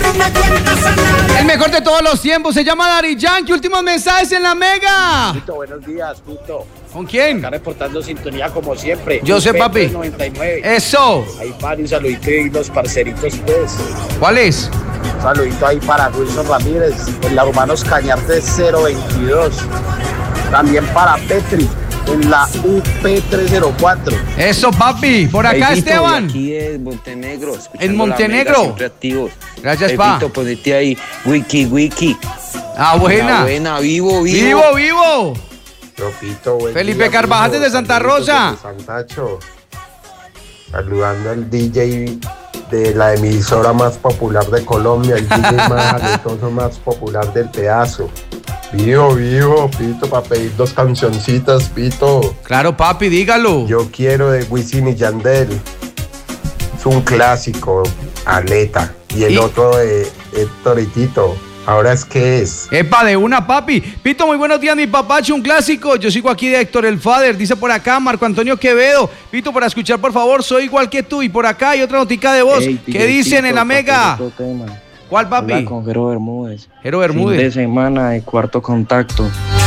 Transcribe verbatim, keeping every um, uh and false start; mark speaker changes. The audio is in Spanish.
Speaker 1: El mejor de todos los tiempos se llama Daddy Yankee. Últimos mensajes en la Mega.
Speaker 2: Pito, buenos días, Pito.
Speaker 1: ¿Con quién?
Speaker 2: Acá reportando sintonía como siempre.
Speaker 1: Yo sé, papi.
Speaker 2: noventa y nueve.
Speaker 1: Eso.
Speaker 2: Ahí para un saludito y los parceritos, pues.
Speaker 1: ¿Cuál es?
Speaker 2: Un saludito ahí para Wilson Ramírez, en la Hermanos Cañarte cero veintidós. También para Petri, en la U P trescientos cuatro.
Speaker 1: Eso, papi. Por acá,
Speaker 3: Hey, Pito,
Speaker 1: Esteban.
Speaker 3: Aquí es Montenegro.
Speaker 1: En Montenegro.
Speaker 3: La Mega, siempre activos.
Speaker 1: Gracias,
Speaker 3: Hey,
Speaker 1: pa.
Speaker 3: Pito, ponete ahí. Wiki, wiki.
Speaker 1: Ah, buena.
Speaker 3: La buena, vivo, vivo.
Speaker 1: Vivo, vivo.
Speaker 4: Tropito, buen
Speaker 1: Felipe
Speaker 4: día,
Speaker 1: Carvajal
Speaker 4: amigo.
Speaker 1: desde Santa
Speaker 4: Saluditos
Speaker 1: Rosa.
Speaker 4: desde Santacho. Saludando al D J de la emisora más popular de Colombia, el D J más aletoso, más popular del pedazo. Vivo, vivo, Pito, para pedir dos cancioncitas, Pito.
Speaker 1: Claro, papi, dígalo.
Speaker 4: Yo quiero de Wisin y Yandel. Es un clásico, Aleta. Y el
Speaker 1: ¿Y?
Speaker 4: otro de Héctor y Tito. Ahora es que es.
Speaker 1: Epa, de una, papi. Pito, muy buenos días, mi papacho, un clásico. Yo sigo aquí de Héctor el Father, dice por acá Marco Antonio Quevedo. Pito, para escuchar, por favor, soy igual que tú. Y por acá hay otra notica de voz.
Speaker 3: Hey,
Speaker 1: ¿Qué dicen en la Mega? ¿Cuál, papi?
Speaker 3: Habla con Jero Bermúdez.
Speaker 1: Jero Bermúdez.
Speaker 3: Fin de semana de Cuarto Contacto.